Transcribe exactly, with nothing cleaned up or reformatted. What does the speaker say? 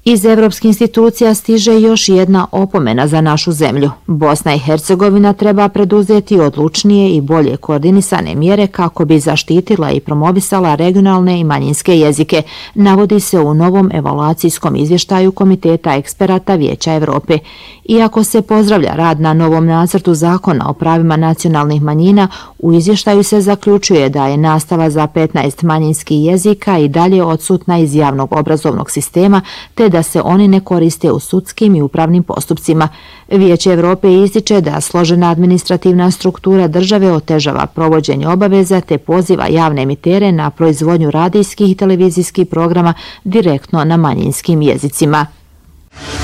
Iz evropskih institucija stiže još jedna opomena za našu zemlju. Bosna i Hercegovina treba preduzeti odlučnije i bolje koordinisane mjere kako bi zaštitila i promovisala regionalne i manjinske jezike, navodi se u novom evaluacijskom izvještaju Komiteta eksperata Vijeća Evrope. Iako se pozdravlja rad na novom nacrtu zakona o pravima nacionalnih manjina, u izvještaju se zaključuje da je nastava za petnaest manjinskih jezika i dalje odsutna iz javnog obrazovnog sistema, te da se oni ne koriste u sudskim i upravnim postupcima. Vijeće Evrope ističe da složena administrativna struktura države otežava provođenje obaveza te poziva javne emitere na proizvodnju radijskih i televizijskih programa direktno na manjinskim jezicima.